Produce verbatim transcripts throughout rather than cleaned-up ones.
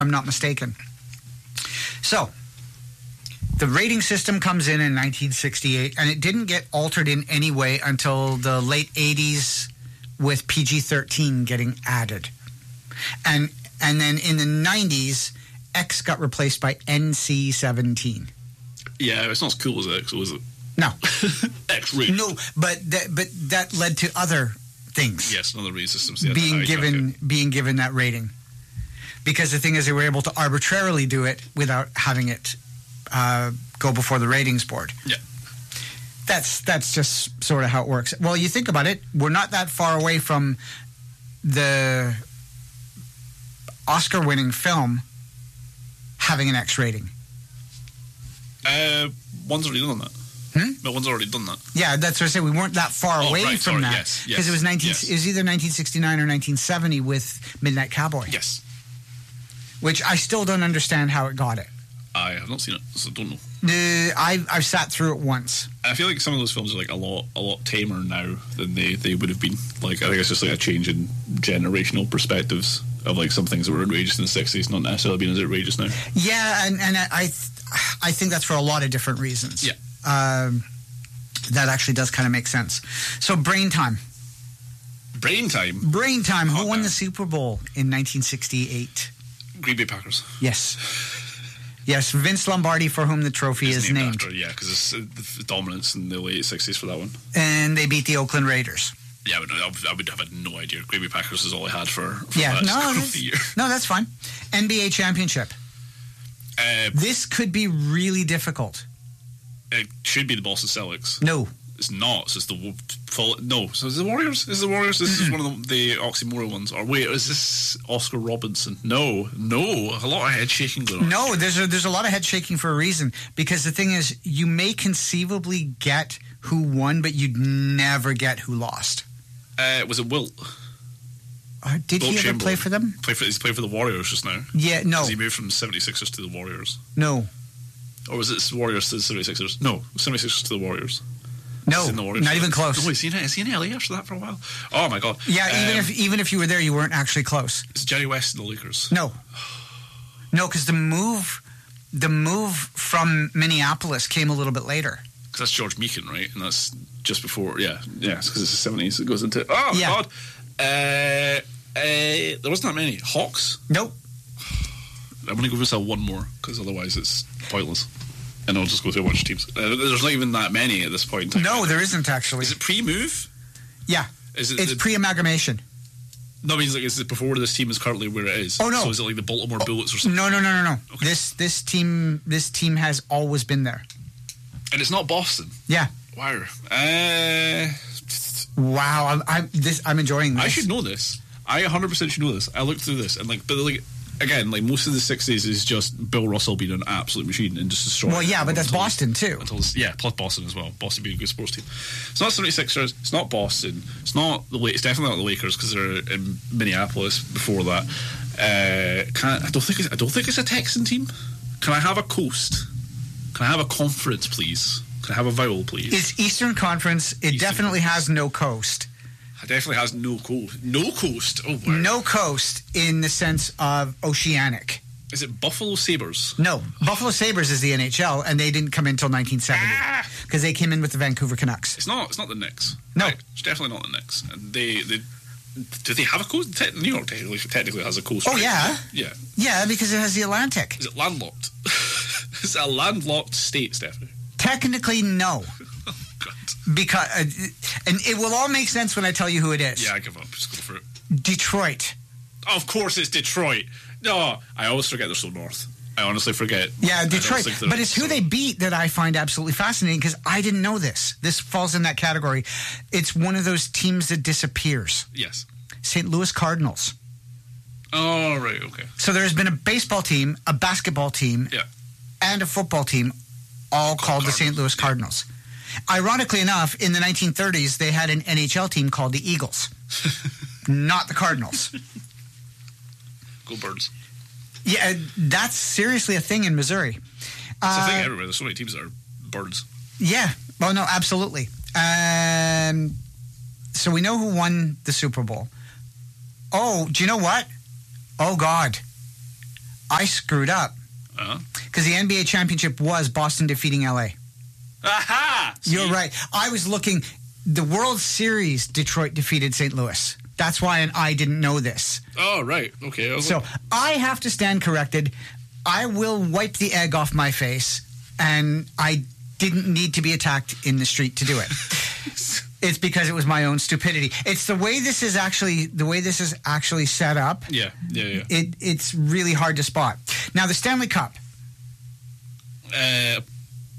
I'm not mistaken. So, the rating system comes in in nineteen sixty-eight, and it didn't get altered in any way until the late eighties with P G thirteen getting added. And and then in the nineties, X got replaced by N C seventeen. Yeah, it's not as cool as X, is it? No. X-rated. No, but that, but that led to other things. Yes, other rating systems. Yeah, being I given it. being given that rating. Because the thing is, they were able to arbitrarily do it without having it uh, go before the ratings board. Yeah. That's that's just sort of how it works. Well, you think about it, we're not that far away from the Oscar-winning film having an X rating. Uh, one's already done that. Hmm? But one's already done that. Yeah, that's what I said. We weren't that far oh, away right, from sorry, that. Yes, because yes, it was nineteen. Yes. It was either nineteen sixty-nine or nineteen seventy with Midnight Cowboy. Yes. Which I still don't understand how it got it. I have not seen it, so I don't know. Uh, I've I've sat through it once. I feel like some of those films are like a lot a lot tamer now than they, they would have been. Like I think it's just like a change in generational perspectives of like some things that were outrageous in the sixties not necessarily being as outrageous now. Yeah, and and I th- I think that's for a lot of different reasons. Yeah, um, that actually does kind of make sense. So Brain Time. Brain Time. Brain Time. Who oh, won no. the Super Bowl in nineteen sixty-eight? Green Bay Packers. Yes. Yes, Vince Lombardi, for whom the trophy it's is named. named. After, yeah, because it's uh, the dominance in the late sixties for that one. And they beat the Oakland Raiders. Yeah, but I would, I would have had no idea. Green Bay Packers is all I had for, for yeah, that no, of the year. No, that's fine. N B A championship. Uh, this could be really difficult. It should be the Boston Celtics. No. It's not. So it's the full. No. So is the Warriors? Is the Warriors? This is one of the, the oxymoron ones. Or wait, is this Oscar Robertson? No, no. A lot of head shaking going on. No, there's a, there's a lot of head shaking for a reason. Because the thing is, you may conceivably get who won, but you'd never get who lost. Uh, was it Wilt? Uh, did Wilt he ever play for them? Play for, he's playing for the Warriors just now. Yeah, no. He moved from the seventy-sixers to the Warriors. No. Or was it Warriors to the seventy-sixers? No, seventy-sixers to the Warriors. No, not even close. No, is he, in, is he in L A after that for a while? Oh my god! Yeah, um, even if even if you were there, you weren't actually close. Is Jerry West in the Lakers? No, no, because the move, the move from Minneapolis came a little bit later. Because that's George Meekin, right? And that's just before. Yeah, yeah. It's because it's the seventies. It goes into. Oh yeah. god! Uh, uh, there wasn't that many Hawks. Nope. I'm going to go for one more because otherwise it's pointless. And I'll just go through a bunch of teams. Uh, there's not even that many at this point in time. No, there isn't actually. Is it pre-move? Yeah. Is it? It's the, pre-amalgamation. No, I mean, like, is it before this team is currently where it is? Oh no. So is it like the Baltimore oh, Bullets or something? No, no, no, no, no. Okay. This this team this team has always been there. And it's not Boston. Yeah. Wow. Uh, wow. I'm, I'm this. I'm enjoying this. I should know this. I one hundred percent should know this. I looked through this and like, but like. Again, like most of the sixties is just Bill Russell being an absolute machine and just destroying. Well, yeah, but that's Boston too. Until yeah, plus Boston as well. Boston being a good sports team. It's not seventy-sixers. It's not Boston. It's not the. It's definitely not the Lakers because they're in Minneapolis before that. Uh, can I, I don't think. It's, I don't think it's a Texan team. Can I have a coast? Can I have a conference, please? Can I have a vowel, please? It's Eastern Conference. It Eastern definitely Conference. has no coast. It definitely has no coast. No coast. Oh, wow. No coast in the sense of oceanic. Is it Buffalo Sabres? No. Buffalo Sabres is the N H L, and they didn't come in until nineteen seventy because ah! they came in with the Vancouver Canucks. It's not. It's not the Knicks. No, right. It's definitely not the Knicks. And they, they, do they have a coast? Te- New York technically, technically has a coast. Oh right? yeah, yeah, yeah, because it has the Atlantic. Is it landlocked? Is it a landlocked state, Stephanie? Technically, no. Oh God. Because, uh, and it will all make sense when I tell you who it is. Yeah, I give up. Just go for it. Detroit. Oh, of course, it's Detroit. No, I always forget they're so north. I honestly forget. Yeah, Detroit. But it's who so. they beat that I find absolutely fascinating because I didn't know this. This falls in that category. It's one of those teams that disappears. Yes. Saint Louis Cardinals. Oh, right, okay. So there's been a baseball team, a basketball team, yeah. and a football team all called, called the Saint Louis Cardinals. Yeah. Ironically enough, in the nineteen thirties, they had an N H L team called the Eagles, not the Cardinals. Go Birds. Yeah, that's seriously a thing in Missouri. It's uh, a thing everywhere. There's so many teams that are birds. Yeah. Well, no, absolutely. Um, so we know who won the Super Bowl. Oh, do you know what? Oh, God. I screwed up Uh-huh. because the N B A championship was Boston defeating L A. Aha! See? You're right. I was looking. The World Series, Detroit defeated Saint Louis. That's why and I didn't know this. Oh, right. Okay. I was So like, I have to stand corrected. I will wipe the egg off my face, and I didn't need to be attacked in the street to do it. It's because it was my own stupidity. It's the way this is actually the way this is actually set up. yeah, yeah, yeah. It it's really hard to spot. Now the Stanley Cup. Uh,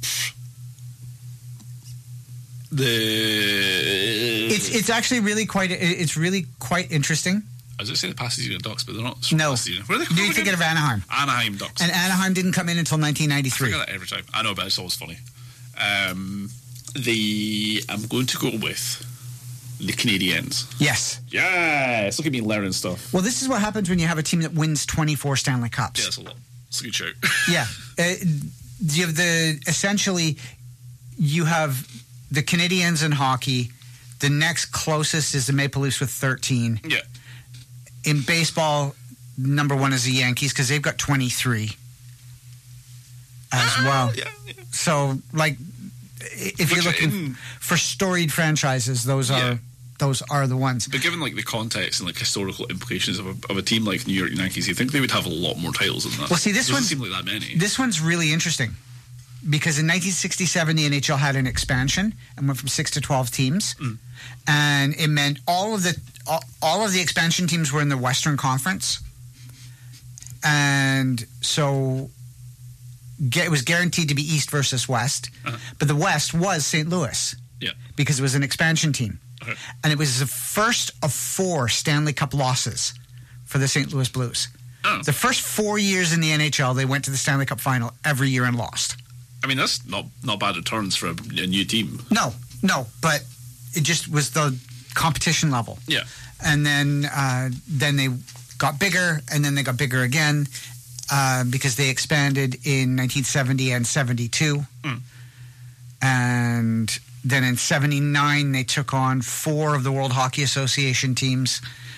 the It's it's actually really quite it's really quite interesting. I was going to say the Pasadena Ducks, but they're not. No. Pasadena. Where are they Do you thinking of Anaheim? Anaheim Ducks. And Anaheim didn't come in until nineteen I ninety-three. forget that every time. I know, but it's always funny. Um, the I'm going to go with the Canadiens. Yes. Yes, look at me learning stuff. Well, this is what happens when you have a team that wins twenty-four Stanley Cups. Yeah, that's a lot. It's a good shout. Yeah. Uh, you have the essentially you have the Canadiens in hockey. The next closest is the Maple Leafs with thirteen. Yeah. In baseball, number one is the Yankees because they've got twenty-three as well. Yeah, yeah. So, like, if Which you're looking in- for storied franchises, those are Yeah. those are the ones. But given like the context and like historical implications of a, of a team like New York Yankees, you think they would have a lot more titles than that. Well, see, this doesn't one's- seem like that many. This one's really interesting because in nineteen sixty-seven, the N H L had an expansion and went from six to twelve teams, Mm. and it meant all of the all, all of the expansion teams were in the Western Conference, and so it was guaranteed to be East versus West, Uh-huh. but the West was Saint Louis Yeah. because it was an expansion team. Okay. And it was the first of four Stanley Cup losses for the Saint Louis Blues. Oh. The first four years in the N H L, they went to the Stanley Cup final every year and lost. I mean, that's not not bad returns for a, a new team. No, no, but it just was the competition level. Yeah. And then uh, then they got bigger, and then they got bigger again uh, because they expanded in nineteen seventy and seventy-two. Mm. And then in seventy-nine, they took on four of the World Hockey Association teams.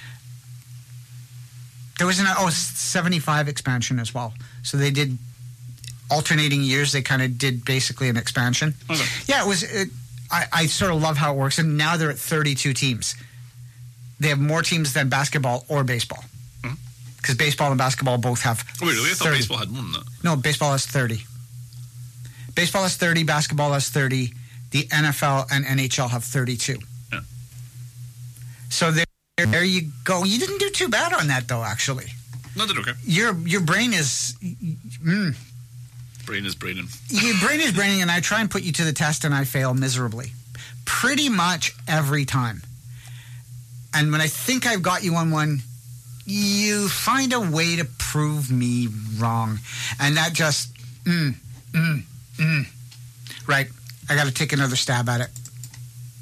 There was an oh, seventy-five expansion as well. So they did alternating years. They kind of did basically an expansion. Okay. Yeah, it was. It, I, I sort of love how it works. And now they're at thirty-two teams. They have more teams than basketball or baseball. Because baseball and basketball both have Oh, wait, really? I thought thirty. baseball had more than that. No, baseball has thirty. Baseball has thirty, basketball has thirty. The N F L and N H L have thirty-two. Yeah. So there, there you go. You didn't do too bad on that, though, actually. No, they're okay. Your your brain is... Mm, Brain is braining. your brain is braining, and I try and put you to the test, and I fail miserably. Pretty much every time. And when I think I've got you on one, you find a way to prove me wrong. And that just... Mm, mm, mm. Right. I got to take another stab at it.